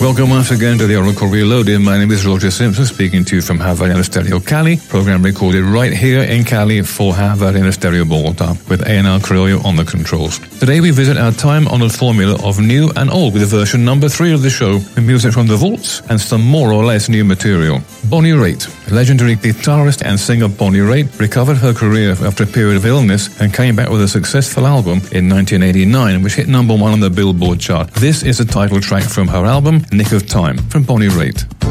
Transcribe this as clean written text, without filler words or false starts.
Welcome once again to the Oracle Reloaded. My name is Roger Simpson, speaking to you from Havana Stereo Cali. Program recorded right here in Cali for Havana Stereo Bogota, with A&R Criollo on the controls. Today we visit our time-honored formula of new and old with version number 3 of the show, with music from the vaults and some more or less new material. Bonnie Raitt, legendary guitarist and singer Bonnie Raitt, recovered her career after a period of illness and came back with a successful album in 1989, which hit number 1 on the Billboard chart. This is the title track from her album, Nick of Time, from Bonnie Raitt.